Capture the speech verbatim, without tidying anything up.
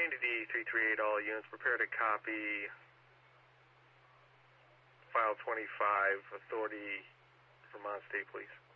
Maine to D three three eight, all units, prepare to copy file twenty-five, Authority, Vermont State Police.